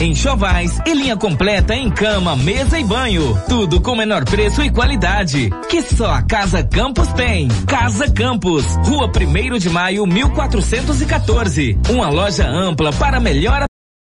enxovais e linha completa em cama, mesa e banho. Tudo com menor preço e qualidade que só a Casa Campos tem. Casa Campos, Rua 1º de Maio, 1414. Uma loja ampla para melhor